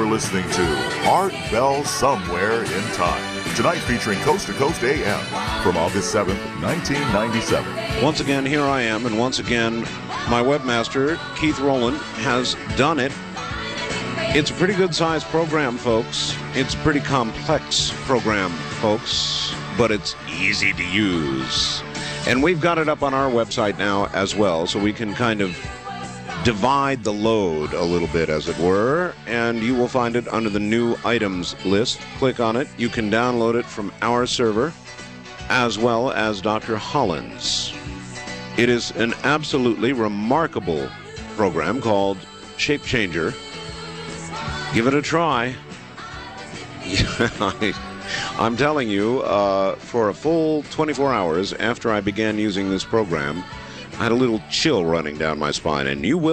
listening to Art Bell Somewhere in Time. Tonight featuring Coast to Coast AM from August 7th, 1997. Once again, here I am, and once again, my webmaster, Keith Rowland, has done it. It's a pretty good-sized program, folks. It's a pretty complex program, folks, but it's easy to use. And we've got it up on our website now as well, so we can kind of divide the load a little bit, as it were, and you will find it under the new items list. Click on it. You can download it from our server, as well as Dr. Holland's. It is an absolutely remarkable program called Shape Changer. Give it a try. I'm telling you, for a full 24 hours after I began using this program, I had a little chill running down my spine, and you will